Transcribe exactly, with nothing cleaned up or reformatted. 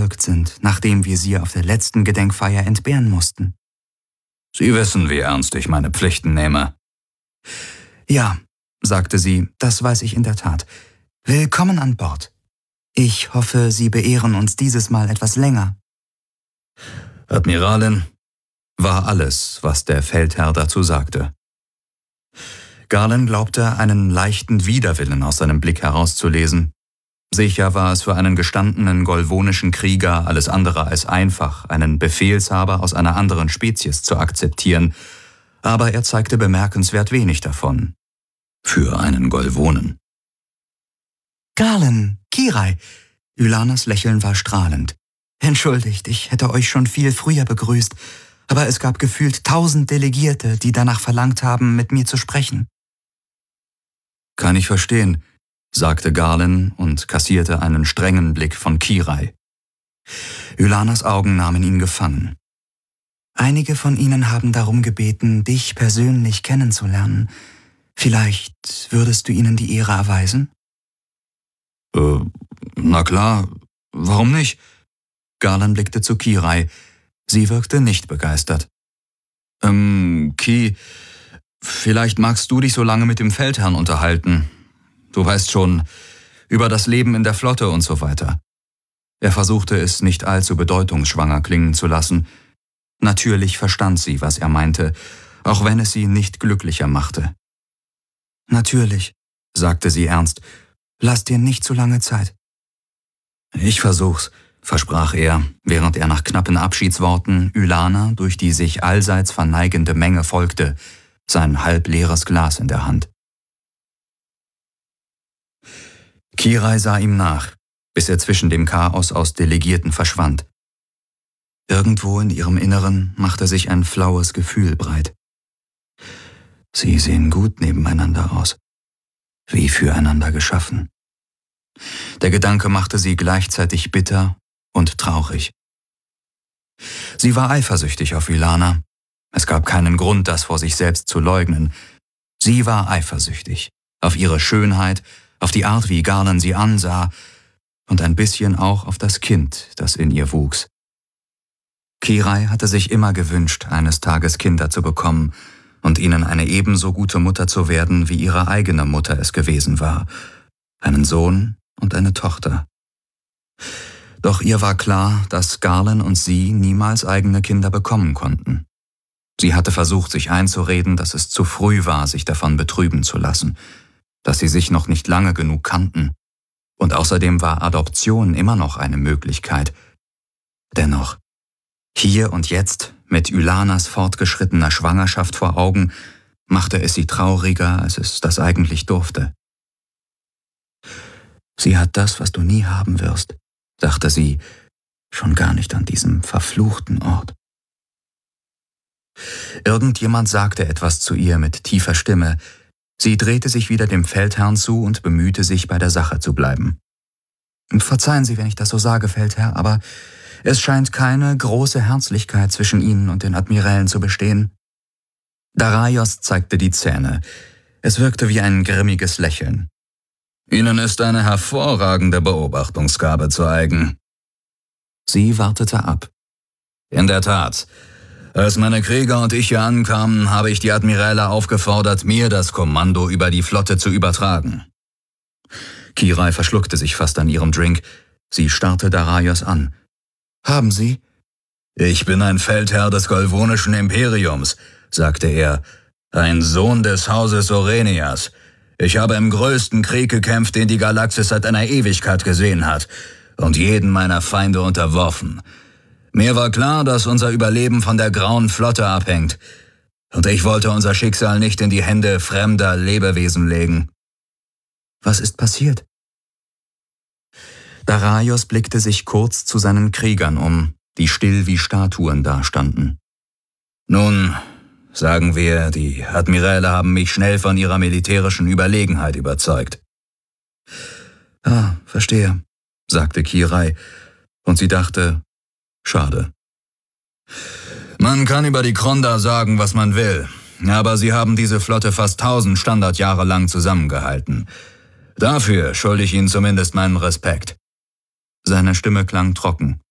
erfolgt sind, nachdem wir sie auf der letzten Gedenkfeier entbehren mussten. Sie wissen, wie ernst ich meine Pflichten nehme. Ja, sagte sie, das weiß ich in der Tat. Willkommen an Bord. Ich hoffe, Sie beehren uns dieses Mal etwas länger. Admiralin, war alles, was der Feldherr dazu sagte. Garland glaubte, einen leichten Widerwillen aus seinem Blick herauszulesen. Sicher war es für einen gestandenen golvonischen Krieger alles andere als einfach, einen Befehlshaber aus einer anderen Spezies zu akzeptieren, aber er zeigte bemerkenswert wenig davon. Für einen Golvonen. Garland, Kirai! Ylanas Lächeln war strahlend. Entschuldigt, ich hätte euch schon viel früher begrüßt, aber es gab gefühlt tausend Delegierte, die danach verlangt haben, mit mir zu sprechen. Kann ich verstehen, sagte Garland und kassierte einen strengen Blick von Kirai. Ylanas Augen nahmen ihn gefangen. Einige von ihnen haben darum gebeten, dich persönlich kennenzulernen. Vielleicht würdest du ihnen die Ehre erweisen? Äh, na klar, warum nicht? Garland blickte zu Kirai. Sie wirkte nicht begeistert. Ähm, Ki, vielleicht magst du dich so lange mit dem Feldherrn unterhalten. Du weißt schon, über das Leben in der Flotte und so weiter. Er versuchte es nicht allzu bedeutungsschwanger klingen zu lassen. Natürlich verstand sie, was er meinte, auch wenn es sie nicht glücklicher machte. Natürlich, sagte sie ernst, lass dir nicht zu lange Zeit. Ich versuch's, versprach er, während er nach knappen Abschiedsworten Ylana durch die sich allseits verneigende Menge folgte, sein halbleeres Glas in der Hand. Kirai sah ihm nach, bis er zwischen dem Chaos aus Delegierten verschwand. Irgendwo in ihrem Inneren machte sich ein flaues Gefühl breit. Sie sehen gut nebeneinander aus, wie füreinander geschaffen. Der Gedanke machte sie gleichzeitig bitter und traurig. Sie war eifersüchtig auf Ylana. Es gab keinen Grund, das vor sich selbst zu leugnen. Sie war eifersüchtig auf ihre Schönheit, auf die Art, wie Garland sie ansah und ein bisschen auch auf das Kind, das in ihr wuchs. Kirai hatte sich immer gewünscht, eines Tages Kinder zu bekommen und ihnen eine ebenso gute Mutter zu werden, wie ihre eigene Mutter es gewesen war. Einen Sohn und eine Tochter. Doch ihr war klar, dass Garland und sie niemals eigene Kinder bekommen konnten. Sie hatte versucht, sich einzureden, dass es zu früh war, sich davon betrüben zu lassen, dass sie sich noch nicht lange genug kannten. Und außerdem war Adoption immer noch eine Möglichkeit. Dennoch, hier und jetzt, mit Ylanas fortgeschrittener Schwangerschaft vor Augen, machte es sie trauriger, als es das eigentlich durfte. Sie hat das, was du nie haben wirst, dachte sie, schon gar nicht an diesem verfluchten Ort. Irgendjemand sagte etwas zu ihr mit tiefer Stimme. Sie drehte sich wieder dem Feldherrn zu und bemühte sich, bei der Sache zu bleiben. Verzeihen Sie, wenn ich das so sage, Feldherr, aber es scheint keine große Herzlichkeit zwischen Ihnen und den Admirälen zu bestehen. Daraios zeigte die Zähne. Es wirkte wie ein grimmiges Lächeln. Ihnen ist eine hervorragende Beobachtungsgabe zu eigen. Sie wartete ab. In der Tat. Als meine Krieger und ich hier ankamen, habe ich die Admiräle aufgefordert, mir das Kommando über die Flotte zu übertragen. Kirai verschluckte sich fast an ihrem Drink. Sie starrte Daraios an. Haben Sie? Ich bin ein Feldherr des Golvonischen Imperiums, sagte er, ein Sohn des Hauses Orenias. Ich habe im größten Krieg gekämpft, den die Galaxis seit einer Ewigkeit gesehen hat, und jeden meiner Feinde unterworfen. Mir war klar, dass unser Überleben von der Grauen Flotte abhängt, und ich wollte unser Schicksal nicht in die Hände fremder Lebewesen legen. Was ist passiert? Daraios blickte sich kurz zu seinen Kriegern um, die still wie Statuen dastanden. Nun, sagen wir, die Admiräle haben mich schnell von ihrer militärischen Überlegenheit überzeugt. Ah, verstehe, sagte Kirai, und sie dachte, schade. Man kann über die Kronda sagen, was man will, aber sie haben diese Flotte fast tausend Standardjahre lang zusammengehalten. Dafür schulde ich ihnen zumindest meinen Respekt. Seine Stimme klang trocken.